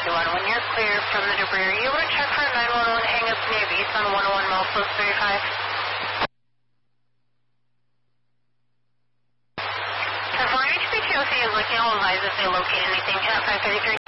921. When you're clear from the debris, are you able to check for a 911 hang-up near East on 101 milepost 35? 10-4 HPTOC is looking, I'll advise if they locate anything at 533.